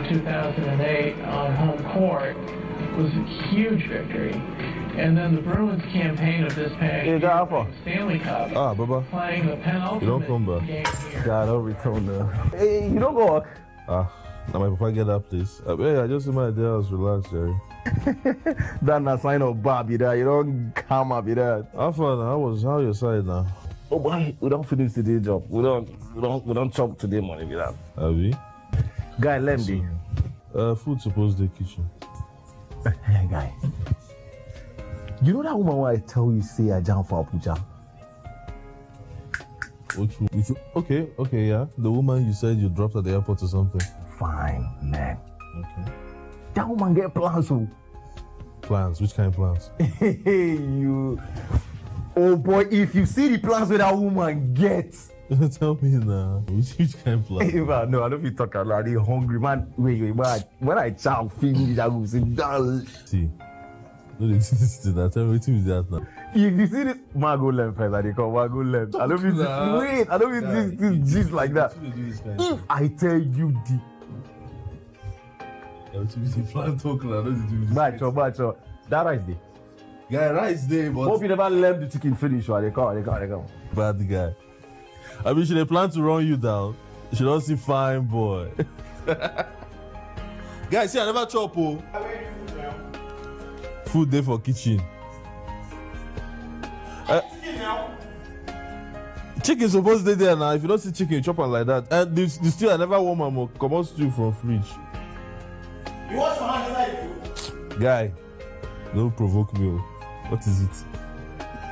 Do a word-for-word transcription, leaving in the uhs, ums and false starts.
two thousand eight on home court was a huge victory. And then the Bruins campaign of this past Hey, year, Alpha. Stanley Cup, Ah, Baba. playing the penultimate You don't come back. game here. God, don't return there. Hey, you don't go work. Ah, now my papa get that place. Uh, hey, I just in my day house, relax, Jerry. That's not sign of Bobby there. You don't come up with that. How far now? How was how your side now? Oh boy, we don't finish today's job. We don't, we don't, we don't chop today money with that. Have we? Guy, let me. Uh, food supposed the kitchen. Hey, guy. You know that woman where I tell you say I jump for Abuja? Which, which, okay, okay, yeah. The woman you said you dropped at the airport or something. Fine, man. Okay. That woman get plans, oh. Plans? Which kind of plans? Hey, you. Oh boy, if you see the plans where that woman gets. Tell me now. Which, which kind of plans? Hey, man, no, I don't feel talking about the hungry man. Wait, wait, man. When I chow finish, I will sit down. See. No, they did this thing. Tell me what is that now? If you see this, man, go left first. I call man, go left. I don't feel Nah. wait. I don't feel this, this gist like that. If I tell you the Plan talk, I don't do this. macho, macho, that rice day. Guy, rice day, but Hope you never left the chicken finish. Or they call, they call, they call. bad guy. I mean, should they plan to run you down? You should not see fine boy. Guys, see, I never chop. Oh. Food there for kitchen. Uh, chicken supposed to be there now. If you don't see chicken, chop it like that. And the, the stew I never warm am more. Come on, stew from fridge. You wash your hand inside the food. Guy, don't provoke me. Oh. What is it?